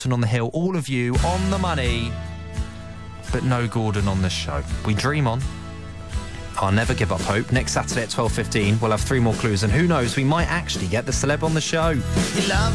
on the Hill, all of you on the money, but no Gordon on this show. We dream on. I'll never give up hope. Next Saturday at 12:15, we'll have 3 more clues, and who knows, we might actually get the celeb on the show.